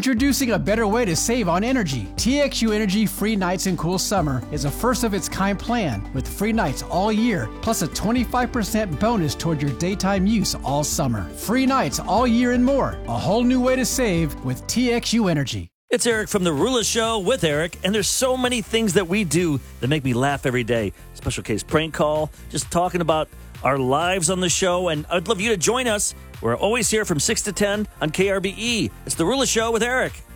Introducing a better way to save on energy. TXU Energy Free Nights and Cool Summer is a first-of-its-kind plan with free nights all year, plus a 25% bonus toward your daytime use all summer. Free nights all year and more. A whole new way to save with TXU Energy. It's Eric from The Rula Show with Eric, and there's so many things that we do that make me laugh every day. Special case prank call, just talking about our lives on the show, and I'd love you to join us. We're always here from 6 to 10 on KRBE. It's The Rula Show with Eric.